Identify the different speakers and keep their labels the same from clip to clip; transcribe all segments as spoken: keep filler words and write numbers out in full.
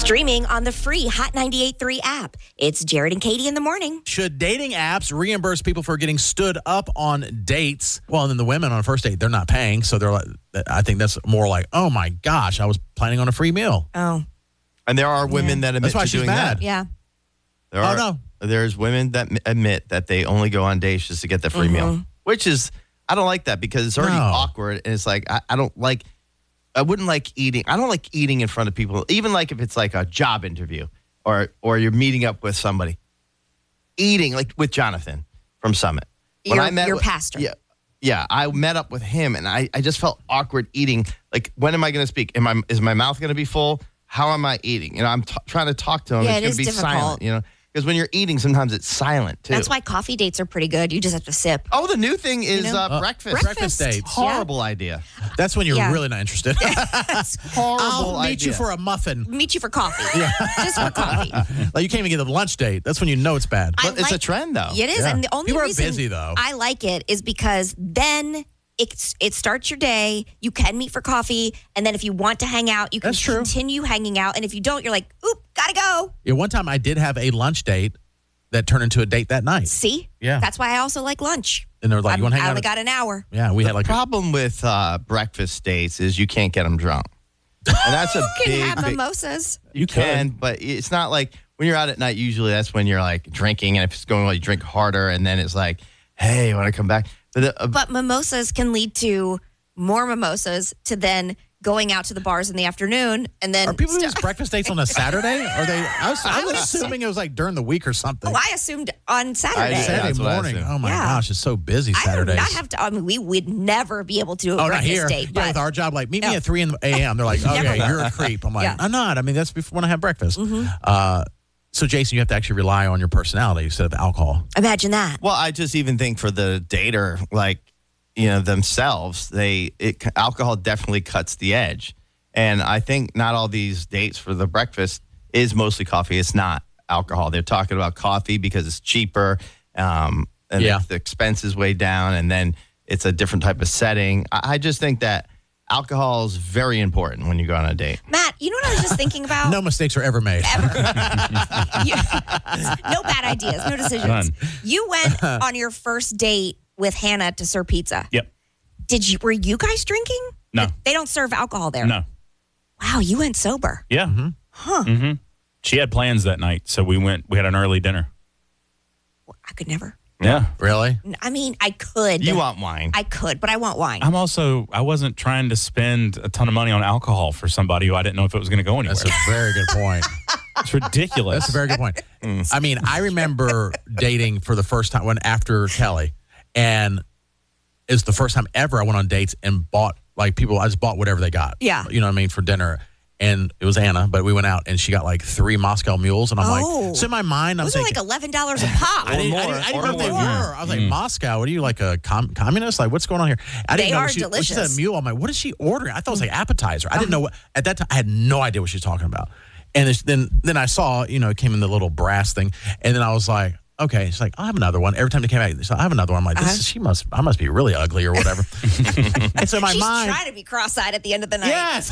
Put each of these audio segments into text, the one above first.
Speaker 1: Streaming on the free Hot ninety-eight point three app. It's Jared and Katie in the morning.
Speaker 2: Should dating apps reimburse people for getting stood up on dates? Well, and then the women on a first date, they're not paying. So they're like, I think that's more like, oh my gosh, I was planning on a free meal.
Speaker 1: Oh.
Speaker 3: And there are women
Speaker 1: Yeah.
Speaker 3: that admit
Speaker 2: That's why
Speaker 3: to
Speaker 2: she's
Speaker 3: doing
Speaker 2: mad.
Speaker 3: that.
Speaker 1: Yeah.
Speaker 3: There are,
Speaker 2: Oh, no.
Speaker 3: There's women that m- admit that they only go on dates just to get the free
Speaker 1: Mhm.
Speaker 3: meal, which is, I don't like that because it's already
Speaker 2: No.
Speaker 3: awkward. And it's like, I, I don't like, I wouldn't like eating. I don't like eating in front of people, even like if it's like a job interview or or you're meeting up with somebody. Eating, like with Jonathan from Summit.
Speaker 1: Your,
Speaker 3: I met
Speaker 1: your
Speaker 3: with-
Speaker 1: pastor.
Speaker 3: Yeah. Yeah, I met up with him and I, I just felt awkward eating. Like, when am I going to speak? Am I, is my mouth going to be full? How am I eating? You know, I'm t- trying to talk to him.
Speaker 1: Yeah,
Speaker 3: it's
Speaker 1: it
Speaker 3: going
Speaker 1: is
Speaker 3: to be
Speaker 1: difficult.
Speaker 3: silent, you know? Because when you're eating, sometimes it's silent, too.
Speaker 1: That's why coffee dates are pretty good. You just have to sip.
Speaker 3: Oh, the new thing is
Speaker 1: You know?
Speaker 3: uh,
Speaker 2: Uh,
Speaker 3: breakfast.
Speaker 1: breakfast.
Speaker 2: Breakfast dates.
Speaker 3: Horrible idea.
Speaker 2: That's when you're
Speaker 1: Yeah.
Speaker 2: really not interested.
Speaker 3: Horrible
Speaker 2: I'll meet
Speaker 3: idea.
Speaker 2: you for a muffin.
Speaker 1: Meet you for coffee. Just for coffee.
Speaker 2: Like you can't even get the lunch date. That's when you know it's bad.
Speaker 1: I
Speaker 3: But it's a
Speaker 1: like-
Speaker 3: trend, though.
Speaker 1: It is,
Speaker 2: Yeah.
Speaker 1: and the only
Speaker 2: People are
Speaker 1: reason
Speaker 2: busy, though.
Speaker 1: I like it is because then it it starts your day. You can meet for coffee, and then if you want to hang out, you can
Speaker 2: That's true.
Speaker 1: continue hanging out. And if you don't, you're like, oop, gotta go.
Speaker 2: Yeah, one time I did have a lunch date that turned into a date that night.
Speaker 1: See,
Speaker 2: Yeah.
Speaker 1: that's why I also like lunch.
Speaker 2: And they were like,
Speaker 1: I'm-
Speaker 2: you want to hang
Speaker 1: I
Speaker 2: out?
Speaker 1: only
Speaker 2: at-
Speaker 1: got an hour.
Speaker 2: yeah, we had
Speaker 3: The
Speaker 2: like a,
Speaker 3: problem with uh, breakfast dates is you can't get them drunk. And that's a
Speaker 1: You can
Speaker 3: big,
Speaker 1: have
Speaker 3: big
Speaker 1: mimosas.
Speaker 3: You can, but it's not like when you're out at night, usually that's when you're like drinking. And if it's going well, you drink harder. And then it's like, hey, want to come back? But, uh,
Speaker 1: But mimosas can lead to more mimosas to then going out to the bars in the afternoon and then.
Speaker 2: Are people doing
Speaker 1: st-
Speaker 2: these breakfast dates on a Saturday? Are they? I was, I
Speaker 1: I would
Speaker 2: was assuming it was like during the week or something.
Speaker 1: Oh, I assumed on Saturday.
Speaker 3: I did.
Speaker 2: Saturday
Speaker 3: That's what I
Speaker 2: morning.
Speaker 3: assumed.
Speaker 2: Oh my
Speaker 1: Yeah.
Speaker 2: gosh, it's so busy
Speaker 1: I do
Speaker 2: Saturdays.
Speaker 1: not have to. I mean, we would never be able to do a
Speaker 2: Oh, not
Speaker 1: breakfast
Speaker 2: here.
Speaker 1: date.
Speaker 2: Yeah,
Speaker 1: But
Speaker 2: with our job, like meet
Speaker 1: No.
Speaker 2: me at three in the a m. They're like, okay,
Speaker 1: Never.
Speaker 2: you're a creep. I'm like,
Speaker 1: Yeah.
Speaker 2: I'm not. I mean, that's before when I have breakfast.
Speaker 1: Mhm.
Speaker 2: Uh, so, Jason, you have to actually rely on your personality instead of alcohol.
Speaker 1: imagine that.
Speaker 3: well, I just even think for the dater, like, you know, themselves, they it, alcohol definitely cuts the edge. And I think not all these dates for the breakfast is mostly coffee. It's not alcohol. They're talking about coffee because it's cheaper, um, and
Speaker 2: Yeah.
Speaker 3: the expense is way down, and then it's a different type of setting. I, I just think that alcohol is very important when you go on a date.
Speaker 1: Matt, you know what I was just thinking about?
Speaker 2: No mistakes are ever made.
Speaker 1: Ever. You- no bad ideas, no decisions.
Speaker 4: None.
Speaker 1: You went on your first date with Hannah to Sir Pizza.
Speaker 4: Yep.
Speaker 1: Did you? Were you guys drinking?
Speaker 4: No.
Speaker 1: They don't serve alcohol there.
Speaker 4: No.
Speaker 1: Wow, you went sober.
Speaker 4: Yeah.
Speaker 2: Mm-hmm.
Speaker 1: Huh.
Speaker 4: Mm-hmm. She had plans that night, so we went. We had an early dinner.
Speaker 1: I could never.
Speaker 4: Yeah.
Speaker 2: Really?
Speaker 1: I mean, I could.
Speaker 3: You want wine.
Speaker 1: I could, but I want wine.
Speaker 4: I'm also. I wasn't trying to spend a ton of money on alcohol for somebody who I didn't know if it was going to go anywhere.
Speaker 2: That's a very good point.
Speaker 4: It's ridiculous.
Speaker 2: That's a very good point. I mean, I remember dating for the first time when after Kelly, and it's the first time ever I went on dates and bought like people. I just bought whatever they got.
Speaker 1: Yeah.
Speaker 2: you know what I mean, for dinner. And it was Anna, but we went out and she got like three Moscow mules, and I'm
Speaker 1: Oh.
Speaker 2: like, so in my mind, I'm
Speaker 1: Those are
Speaker 2: thinking.
Speaker 1: like eleven dollars a pop.
Speaker 2: I didn't, I
Speaker 3: more,
Speaker 2: didn't, I didn't
Speaker 3: or
Speaker 2: know what they
Speaker 3: more.
Speaker 2: were. I was like, Moscow? What are you, like a com- communist? Like, what's going on here? I didn't
Speaker 1: They
Speaker 2: know
Speaker 1: are
Speaker 2: what she, when she
Speaker 1: delicious.
Speaker 2: said mule. I'm like, what is she ordering? I thought it was like appetizer. I didn't know what, at that time, I had no idea what she was talking about. And it's, then then I saw, you know, it came in the little brass thing. And then I was like, okay. She's like, I'll have another one. Every time they came back, so I have another one. I'm like, this
Speaker 1: Uh-huh.
Speaker 2: is, she must, I must be really ugly or whatever. And so in my
Speaker 1: She's
Speaker 2: mind,
Speaker 1: trying to be cross-eyed at the end of the night.
Speaker 2: yes.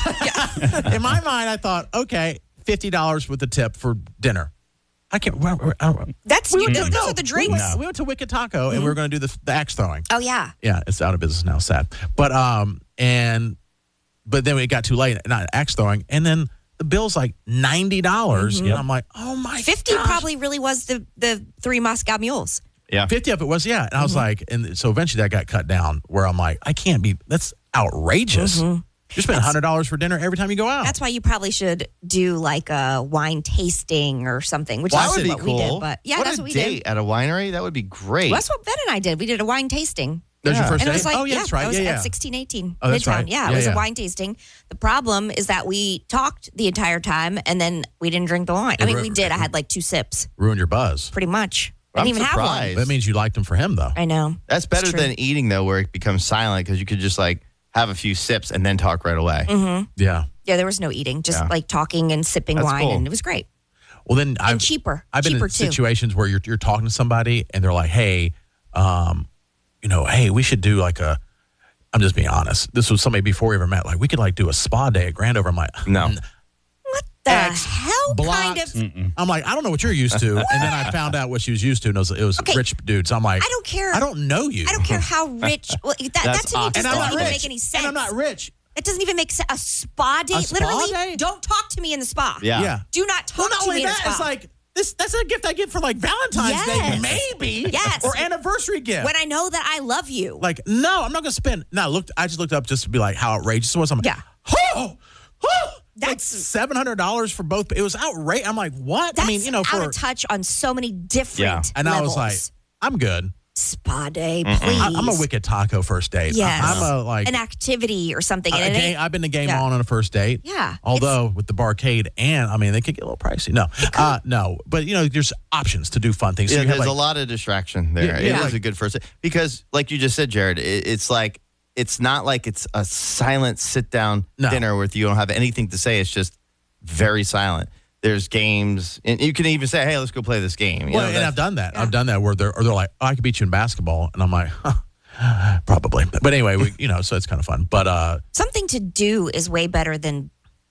Speaker 2: In my mind, I thought, okay, fifty dollars with the tip for dinner. I can't, I don't-
Speaker 1: That's you, those
Speaker 2: no,
Speaker 1: are the
Speaker 2: we
Speaker 1: drinks.
Speaker 2: went, we went to Wicked Taco and we were going to do the, the axe throwing.
Speaker 1: Oh yeah.
Speaker 2: Yeah, it's out of business now. Sad, but um, and but then it got too late. Not axe throwing, and then the bill's like ninety dollars. And I'm like, oh my,
Speaker 1: Fifty
Speaker 2: gosh.
Speaker 1: probably really was the the three Moscow mules.
Speaker 3: Yeah.
Speaker 2: fifty of it was, yeah. And I was
Speaker 1: Mm-hmm.
Speaker 2: like, and so eventually that got cut down. Where I'm like, I can't be. That's outrageous. You spend hundred dollars for dinner every time you go out.
Speaker 1: That's why you probably should do like a wine tasting or something, which
Speaker 3: Well,
Speaker 1: is
Speaker 3: that would be
Speaker 1: what
Speaker 3: cool.
Speaker 1: we did. But yeah,
Speaker 3: what
Speaker 1: that's
Speaker 3: a
Speaker 1: what we
Speaker 3: date
Speaker 1: did.
Speaker 3: at a winery. That would be great.
Speaker 1: Well, that's what Ben and I did. We did a wine tasting.
Speaker 2: That was your
Speaker 3: Yeah.
Speaker 2: first
Speaker 1: And it
Speaker 2: date.
Speaker 1: was like,
Speaker 2: oh yeah, that's right.
Speaker 1: I was
Speaker 2: Yeah, yeah.
Speaker 1: at sixteen eighteen
Speaker 2: Oh, that's
Speaker 1: Midtown.
Speaker 2: right.
Speaker 1: Yeah, it
Speaker 2: Yeah,
Speaker 1: was
Speaker 2: yeah.
Speaker 1: a wine tasting. The problem is that we talked the entire time and then we didn't drink the wine. I
Speaker 2: It
Speaker 1: mean,
Speaker 2: ru-
Speaker 1: we did. I had like two sips,
Speaker 2: Ruined your buzz.
Speaker 1: pretty much. I
Speaker 3: I'm
Speaker 1: didn't even have
Speaker 3: surprised.
Speaker 2: That means you liked him for him, though.
Speaker 1: one. I know.
Speaker 3: That's better
Speaker 1: true.
Speaker 3: than eating, though, where it becomes silent because you could just like have a few sips and then talk right away.
Speaker 1: Mm-hmm.
Speaker 2: Yeah.
Speaker 1: Yeah, there was no eating, just
Speaker 3: Yeah.
Speaker 1: like talking and sipping
Speaker 3: That's
Speaker 1: wine,
Speaker 3: cool.
Speaker 1: and it was great.
Speaker 2: Well, then
Speaker 1: And
Speaker 2: I've
Speaker 1: cheaper.
Speaker 2: I've been
Speaker 1: cheaper
Speaker 2: in
Speaker 1: too.
Speaker 2: situations where you're you're talking to somebody and they're like, hey, um, you know, hey, we should do like a. I'm just being honest. This was somebody before we ever met. Like, we could like do a spa day at Grandover. I'm like,
Speaker 3: No.
Speaker 1: What the
Speaker 2: X.
Speaker 1: hell
Speaker 2: blocked.
Speaker 1: kind of.
Speaker 4: Mm-mm.
Speaker 2: I'm like, I don't know what you're used to. And then I found out what she was used to, and it was, it was
Speaker 1: Okay.
Speaker 2: rich dudes. I'm like,
Speaker 1: I don't care.
Speaker 2: I don't know you.
Speaker 1: I don't care how rich. Well, that, that
Speaker 3: That's
Speaker 1: to me
Speaker 3: awesome.
Speaker 1: just
Speaker 2: And I'm
Speaker 1: doesn't
Speaker 2: not
Speaker 1: even
Speaker 2: rich.
Speaker 1: make any sense.
Speaker 2: And I'm not rich.
Speaker 1: It doesn't even make sense. A spa date,
Speaker 2: spa
Speaker 1: literally.
Speaker 2: day?
Speaker 1: Don't talk to me in the spa.
Speaker 3: Yeah.
Speaker 2: Yeah.
Speaker 1: Do not
Speaker 2: Well,
Speaker 1: talk
Speaker 2: not
Speaker 1: to
Speaker 2: only
Speaker 1: me in the
Speaker 2: that,
Speaker 1: spa.
Speaker 2: it's like this. That's a gift I get for like Valentine's
Speaker 1: Yes.
Speaker 2: Day, maybe.
Speaker 1: Yes.
Speaker 2: Or anniversary gift.
Speaker 1: when I know that I love you.
Speaker 2: Like, no, I'm not gonna spend. No, I looked. I just looked up just to be like how outrageous it was. I'm like,
Speaker 1: Yeah.
Speaker 2: oh, oh, like
Speaker 1: That's-
Speaker 2: seven hundred dollars for both. It was outrageous. I'm like, what?
Speaker 1: That's
Speaker 2: I mean, you know,
Speaker 1: out
Speaker 2: for
Speaker 1: of touch on so many different
Speaker 4: Yeah.
Speaker 2: and I was
Speaker 1: levels.
Speaker 2: like, I'm good.
Speaker 1: Spa day, please.
Speaker 2: I, I'm a wicked taco first date.
Speaker 1: Yes.
Speaker 2: I, am a like
Speaker 1: An activity or something.
Speaker 2: a
Speaker 1: and it
Speaker 2: game,
Speaker 1: ain't-
Speaker 2: I've been to game
Speaker 1: yeah.
Speaker 2: on on a first date.
Speaker 1: Yeah.
Speaker 2: Although with the barcade and I mean they could get a little pricey. No, uh, no, but you know there's options to do fun things. So
Speaker 3: Yeah,
Speaker 2: you have,
Speaker 3: there's
Speaker 2: like,
Speaker 3: a lot of distraction there.
Speaker 2: Yeah,
Speaker 3: It
Speaker 2: yeah.
Speaker 3: is
Speaker 2: Like-
Speaker 3: a good first because, like you just said, Jared, it, it's like it's not like it's a silent sit down
Speaker 2: No.
Speaker 3: dinner where you don't have anything to say. It's just very silent. There's games, and you can even say, "Hey, let's go play this game." You
Speaker 2: Well,
Speaker 3: know,
Speaker 2: and
Speaker 3: that's-
Speaker 2: I've done that. I've done that where they're or they're like, oh, I could beat you in basketball, and I'm like, huh, probably. But anyway, we you know, so it's kind of fun. But uh,
Speaker 1: Something to do is way better than,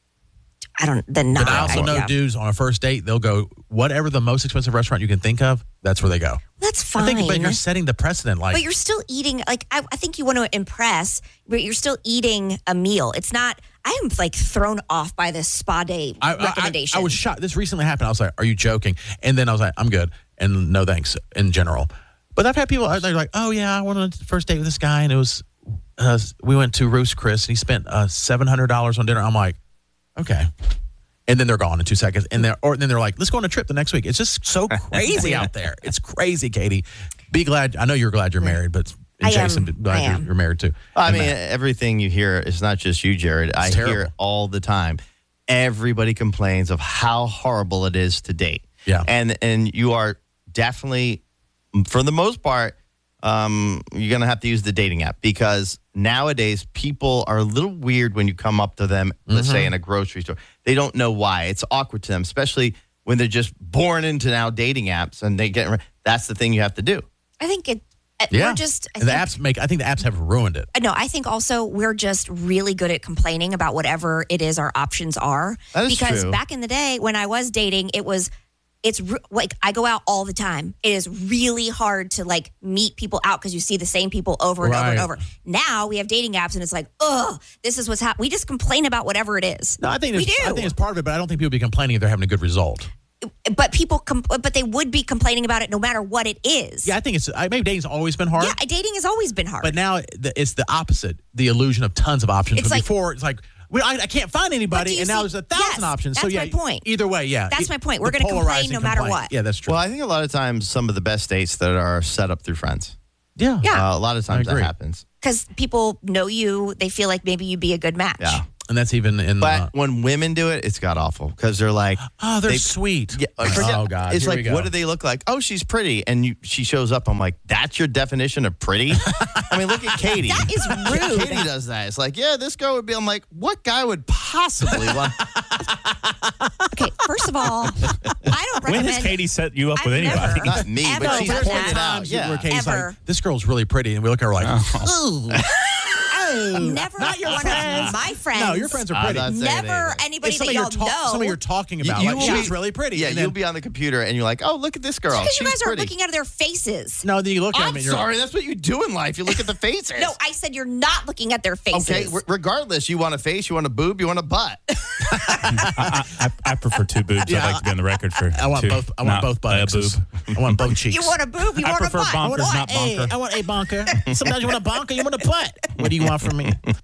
Speaker 1: I don't, than not.
Speaker 2: but I also know
Speaker 1: yeah.
Speaker 2: dudes on a first date, they'll go whatever the most expensive restaurant you can think of. That's where they go.
Speaker 1: That's
Speaker 2: I
Speaker 1: fine.
Speaker 2: think, but you're setting the precedent. Like,
Speaker 1: But you're still eating, like, I, I think you want to impress, but you're still eating a meal. It's not, I am like thrown off by this spa day
Speaker 2: I, I-
Speaker 1: recommendation.
Speaker 2: I, I was shocked. This recently happened. I was like, "Are you joking?" And then I was like, "I'm good," and no thanks in general. But I've had people they're like, "Oh yeah, I went on a first date with this guy, and it was uh, we went to Roost Chris, and he spent uh, seven hundred dollars on dinner." I'm like, "Okay," and then they're gone in two seconds, and they're or then they're like, "Let's go on a trip the next week." It's just so crazy out there. It's crazy, Katie. Be glad. I know you're glad you're married, but and
Speaker 1: I am.
Speaker 2: Jason, be glad
Speaker 1: I
Speaker 2: you're,
Speaker 1: am.
Speaker 2: you're married too.
Speaker 3: I
Speaker 2: And
Speaker 3: mean,
Speaker 2: Matt.
Speaker 3: everything you hear is not just you, Jared. I hear
Speaker 2: terrible.
Speaker 3: it all the time. Everybody complains of how horrible it is to date.
Speaker 2: Yeah.
Speaker 3: And and you are definitely, for the most part, um, you're going to have to use the dating app because nowadays people are a little weird when you come up to them, let's say in a grocery store. They don't know why. It's awkward to them, especially when they're just born into now dating apps and they get, that's the thing you have to do.
Speaker 1: I think it, uh,
Speaker 2: yeah,
Speaker 1: we're just, I
Speaker 2: and the
Speaker 1: think,
Speaker 2: apps make. I think the apps have ruined it.
Speaker 1: no, I think also we're just really good at complaining about whatever it is our options are.
Speaker 3: That is
Speaker 1: because
Speaker 3: true.
Speaker 1: back in the day when I was dating, it was, it's re- like I go out all the time. It is really hard to like meet people out because you see the same people over and over and
Speaker 2: Right.
Speaker 1: over. Now we have dating apps and it's like, oh, this is what's happening. We just complain about whatever it is.
Speaker 2: No, I think
Speaker 1: we
Speaker 2: it's,
Speaker 1: do.
Speaker 2: I think it's part of it, but I don't think people be complaining if they're having a good result.
Speaker 1: but people, com- but they would be complaining about it no matter what it is.
Speaker 2: Yeah, I think it's I, maybe dating's always been hard,
Speaker 1: Yeah, dating has always been hard.
Speaker 2: but now the, it's the opposite. The illusion of tons of options.
Speaker 1: It's
Speaker 2: But
Speaker 1: like-
Speaker 2: before it's like we, I, I can't find
Speaker 1: But do
Speaker 2: anybody,
Speaker 1: you
Speaker 2: and now
Speaker 1: see-
Speaker 2: there's a thousand
Speaker 1: yes,
Speaker 2: options. so
Speaker 1: that's
Speaker 2: yeah,
Speaker 1: my point.
Speaker 2: Either way, yeah,
Speaker 1: That's
Speaker 2: It-
Speaker 1: my point. We're
Speaker 2: the
Speaker 1: gonna complain
Speaker 2: polarizing
Speaker 1: no matter
Speaker 2: complaint.
Speaker 1: what.
Speaker 2: Yeah, that's true.
Speaker 3: Well, I think a lot of times some of the best dates that are set up through friends.
Speaker 2: yeah,
Speaker 1: Yeah.
Speaker 3: Uh, a lot of times
Speaker 2: I
Speaker 3: that
Speaker 2: agree.
Speaker 3: happens.
Speaker 1: Because people know you, they feel like maybe you'd be a good match.
Speaker 3: Yeah.
Speaker 2: and that's even in.
Speaker 3: But
Speaker 2: uh,
Speaker 3: when women do it, it's god awful because they're like,
Speaker 2: oh, they're
Speaker 3: they-
Speaker 2: sweet.
Speaker 3: Yeah, uh, forget-
Speaker 2: oh God,
Speaker 3: it's
Speaker 2: here we
Speaker 3: like,
Speaker 2: go.
Speaker 3: what do they look like? Oh, she's pretty, and you, she shows up. I'm like, that's your definition of pretty? I mean, look at Katie.
Speaker 1: That is rude.
Speaker 3: Katie does that. It's like, yeah, this girl would be. I'm like, what guy would possibly want?
Speaker 1: Okay, first of all, I don't
Speaker 4: When
Speaker 1: recommend.
Speaker 4: has Katie set you up
Speaker 1: I've
Speaker 4: with anybody?
Speaker 1: never-
Speaker 3: Not me,
Speaker 1: Ever
Speaker 3: but she's
Speaker 1: done
Speaker 3: pointed
Speaker 1: that.
Speaker 3: out.
Speaker 2: Times
Speaker 3: Yeah.
Speaker 2: where Katie's
Speaker 1: Ever.
Speaker 2: like, this girl's really pretty, and we look at her like,
Speaker 4: Oh.
Speaker 2: ooh, oh,
Speaker 1: Never
Speaker 2: not your
Speaker 1: one
Speaker 2: friends.
Speaker 1: of my friends.
Speaker 2: No, your friends are
Speaker 3: I'm
Speaker 2: pretty.
Speaker 3: not saying
Speaker 1: Never
Speaker 3: anything.
Speaker 1: anybody
Speaker 2: It's
Speaker 1: that
Speaker 2: somebody
Speaker 1: y'all
Speaker 2: you're ta-
Speaker 1: know.
Speaker 2: somebody you're talking
Speaker 3: You-
Speaker 2: about.
Speaker 3: you
Speaker 2: like,
Speaker 3: will
Speaker 2: she's
Speaker 3: be-
Speaker 2: really pretty.
Speaker 3: Yeah,
Speaker 2: and
Speaker 3: you'll
Speaker 2: then,
Speaker 3: be on the computer and you're like, oh, look at this girl.
Speaker 1: Because
Speaker 3: She's
Speaker 1: you guys
Speaker 3: pretty.
Speaker 1: aren't looking at their faces.
Speaker 2: no, then you look at them
Speaker 3: I'm
Speaker 2: and you're
Speaker 3: sorry, that's what you do in life. You look at the faces.
Speaker 1: No, I said you're not looking at their faces.
Speaker 3: Okay, re- regardless, you want a face, you want a boob, you want a butt.
Speaker 4: I, I, I prefer two boobs.
Speaker 2: Yeah,
Speaker 4: I'd like to be on the record for
Speaker 2: I want
Speaker 4: two,
Speaker 2: both. I want
Speaker 4: not
Speaker 2: both butt
Speaker 4: a
Speaker 2: exes.
Speaker 4: boob.
Speaker 2: I want both cheeks.
Speaker 1: You want a boob? You
Speaker 4: I
Speaker 1: want
Speaker 4: prefer
Speaker 1: a butt?
Speaker 4: bonkers,
Speaker 1: What?
Speaker 4: not bonker.
Speaker 2: Hey, I want a bonker. Sometimes you want a bonker, you want a butt. What do you want from me?